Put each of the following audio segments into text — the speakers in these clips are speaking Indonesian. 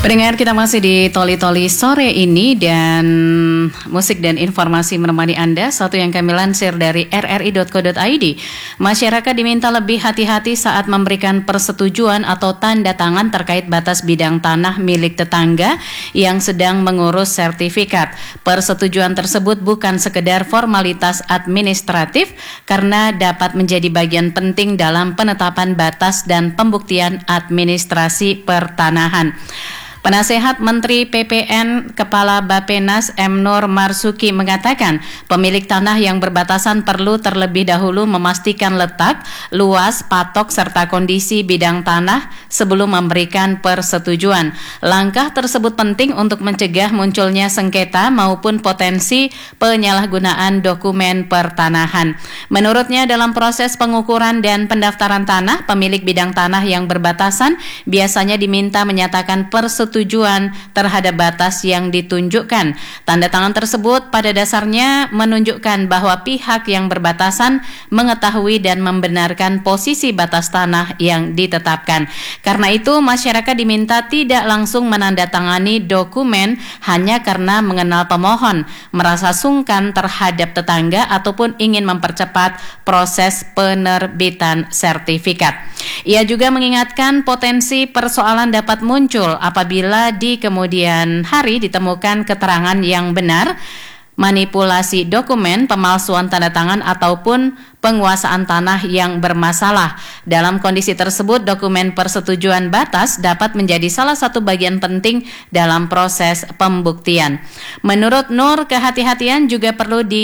Pendengar, kita masih di Toli-Toli sore ini dan musik dan informasi menemani Anda. Satu yang kami lansir dari rri.co.id. Masyarakat diminta lebih hati-hati saat memberikan persetujuan atau tanda tangan terkait batas bidang tanah milik tetangga yang sedang mengurus sertifikat. Persetujuan tersebut bukan sekedar formalitas administratif karena dapat menjadi bagian penting dalam penetapan batas dan pembuktian administrasi pertanahan. Penasehat Menteri PPN Kepala Bappenas M. Nur Marzuki mengatakan pemilik tanah yang berbatasan perlu terlebih dahulu memastikan letak, luas, patok, serta kondisi bidang tanah sebelum memberikan persetujuan. Langkah tersebut penting untuk mencegah munculnya sengketa maupun potensi penyalahgunaan dokumen pertanahan. Menurutnya, dalam proses pengukuran dan pendaftaran tanah, pemilik bidang tanah yang berbatasan biasanya diminta menyatakan persetujuan terhadap batas yang ditunjukkan. Tanda tangan tersebut pada dasarnya menunjukkan bahwa pihak yang berbatasan mengetahui dan membenarkan posisi batas tanah yang ditetapkan. Karena itu, masyarakat diminta tidak langsung menandatangani dokumen hanya karena mengenal pemohon, merasa sungkan terhadap tetangga, ataupun ingin mempercepat proses penerbitan sertifikat. Ia juga mengingatkan potensi persoalan dapat muncul apabila di kemudian hari ditemukan keterangan yang benar, manipulasi dokumen, pemalsuan tanda tangan, ataupun penguasaan tanah yang bermasalah. Dalam kondisi tersebut, dokumen persetujuan batas dapat menjadi salah satu bagian penting dalam proses pembuktian. Menurut Nur, kehati-hatian juga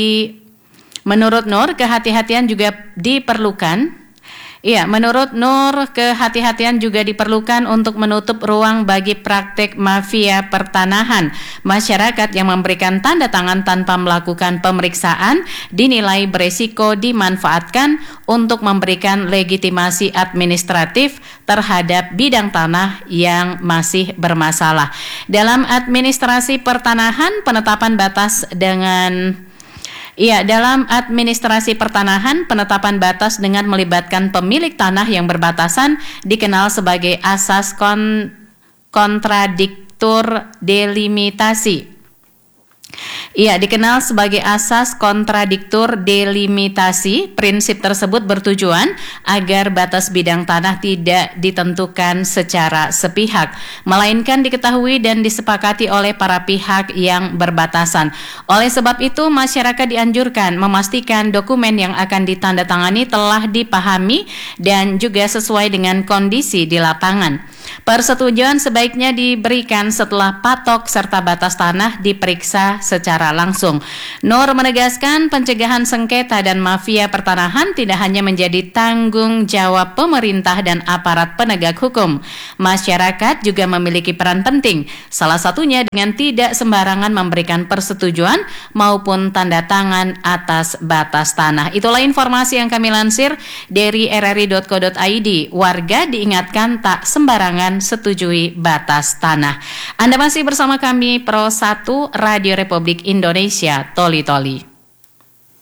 diperlukan. Menurut Nur, kehati-hatian juga diperlukan untuk menutup ruang bagi praktik mafia pertanahan. Masyarakat yang memberikan tanda tangan tanpa melakukan pemeriksaan dinilai beresiko dimanfaatkan untuk memberikan legitimasi administratif terhadap bidang tanah yang masih bermasalah. Dalam administrasi pertanahan, penetapan batas dengan melibatkan pemilik tanah yang berbatasan dikenal sebagai asas kontradiktur delimitasi. Prinsip tersebut bertujuan agar batas bidang tanah tidak ditentukan secara sepihak, melainkan diketahui dan disepakati oleh para pihak yang berbatasan. Oleh sebab itu, masyarakat dianjurkan memastikan dokumen yang akan ditandatangani telah dipahami dan juga sesuai dengan kondisi di lapangan. Persetujuan sebaiknya diberikan setelah patok serta batas tanah diperiksa secara langsung. Nur menegaskan pencegahan sengketa dan mafia pertanahan tidak hanya menjadi tanggung jawab pemerintah dan aparat penegak hukum. Masyarakat juga memiliki peran penting, salah satunya dengan tidak sembarangan memberikan persetujuan maupun tanda tangan atas batas tanah. Itulah informasi yang kami lansir dari rri.co.id. Warga diingatkan tak sembarangan setujui batas tanah. Anda masih bersama kami Pro 1 Radio Republik Indonesia, Toli-Toli.